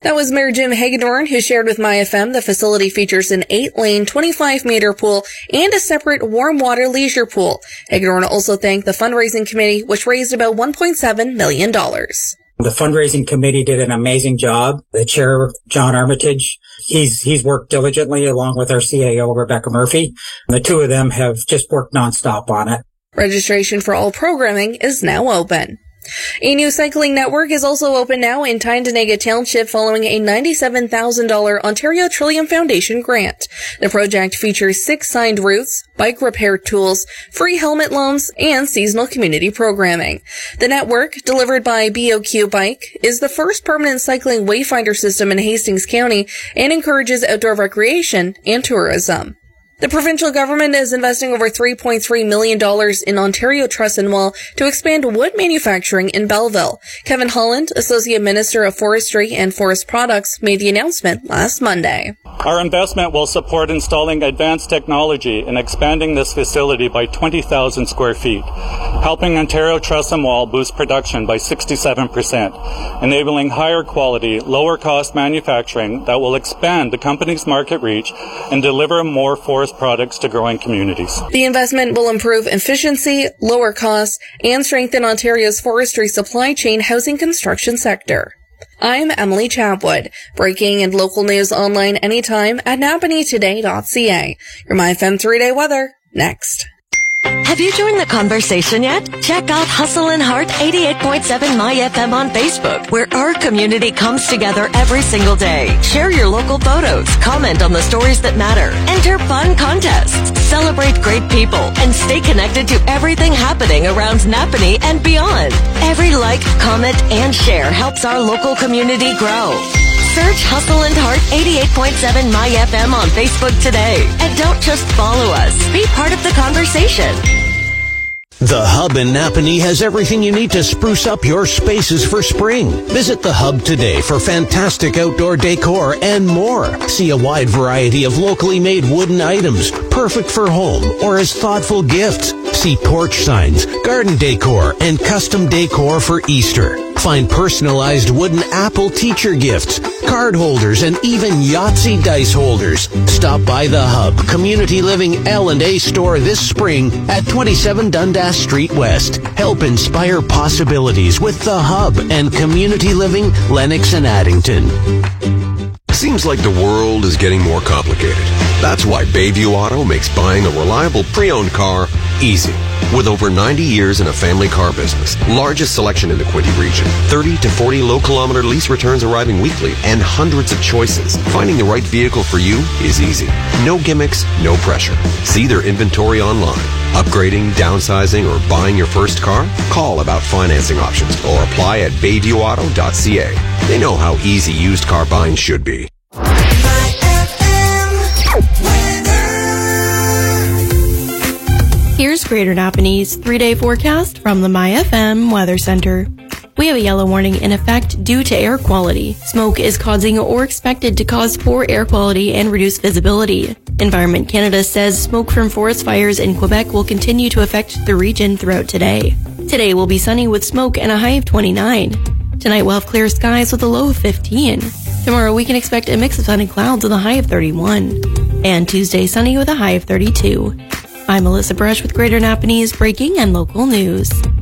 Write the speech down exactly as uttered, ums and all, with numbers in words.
That was Mayor Jim Hagedorn, who shared with My F M the facility features an eight-lane, twenty-five meter pool and a separate warm water leisure pool. Hagedorn also thanked the fundraising committee, which raised about one point seven million dollars. The fundraising committee did an amazing job. The chair, John Armitage, he's he's worked diligently along with our C A O, Rebecca Murphy. The two of them have just worked nonstop on it. Registration for all programming is now open. A new cycling network is also open now in Tyendinaga Township following a ninety-seven thousand dollars Ontario Trillium Foundation grant. The project features six signed routes, bike repair tools, free helmet loans, and seasonal community programming. The network, delivered by B O Q Bike, is the first permanent cycling wayfinder system in Hastings County and encourages outdoor recreation and tourism. The provincial government is investing over three point three million dollars in Ontario Truss and Wall to expand wood manufacturing in Belleville. Kevin Holland, Associate Minister of Forestry and Forest Products, made the announcement last Monday. Our investment will support installing advanced technology and expanding this facility by twenty thousand square feet, helping Ontario Truss and Wall boost production by sixty-seven percent, enabling higher quality, lower cost manufacturing that will expand the company's market reach and deliver more forest products to growing communities. The investment will improve efficiency, lower costs, and strengthen Ontario's forestry supply chain housing construction sector. I'm Emily Chapwood. Breaking and local news online anytime at napanee today dot c a. Your My F M three-day weather next. Have you joined the conversation yet? Check out Hustle and Heart eighty-eight point seven My F M on Facebook, where our community comes together every single day. Share your local photos, comment on the stories that matter, enter fun contests, celebrate great people, and stay connected to everything happening around Napanee and beyond. Every like, comment, and share helps our local community grow. Search Hustle and Heart eighty-eight point seven My F M on Facebook today. And don't just follow us. Be part of the conversation. The Hub in Napanee has everything you need to spruce up your spaces for spring. Visit the Hub today for fantastic outdoor decor and more. See a wide variety of locally made wooden items, perfect for home or as thoughtful gifts. See porch signs, garden decor, and custom decor for Easter. Find personalized wooden apple teacher gifts, card holders, and even Yahtzee dice holders. Stop by the Hub Community Living L and A store this spring at twenty-seven Dundas Street West. Help inspire possibilities with the Hub and Community Living Lennox and Addington. Seems like the world is getting more complicated. That's why Bayview Auto makes buying a reliable pre-owned car easy. With over ninety years in a family car business, largest selection in the Quinte region, thirty to forty low-kilometer lease returns arriving weekly, and hundreds of choices, finding the right vehicle for you is easy. No gimmicks, no pressure. See their inventory online. Upgrading, downsizing, or buying your first car? Call about financing options or apply at bayview auto dot c a. They know how easy used car buying should be. Here's Greater Napanee's three-day forecast from the My F M Weather Center. We have a yellow warning in effect due to air quality. Smoke is causing or expected to cause poor air quality and reduce visibility. Environment Canada says smoke from forest fires in Quebec will continue to affect the region throughout today. Today will be sunny with smoke and a high of twenty-nine. Tonight we'll have clear skies with a low of fifteen. Tomorrow we can expect a mix of sun and clouds with a high of thirty-one. And Tuesday sunny with a high of thirty-two. I'm Melissa Brush with Greater Napanee's breaking and local news.